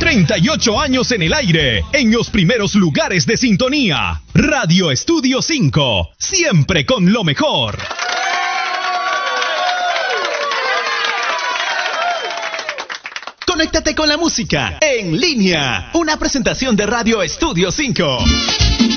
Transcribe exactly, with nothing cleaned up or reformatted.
treinta y ocho años en el aire, en los primeros lugares de sintonía. Radio Estudio cinco, siempre con lo mejor. Conéctate con la música en línea. Una presentación de Radio Estudio cinco.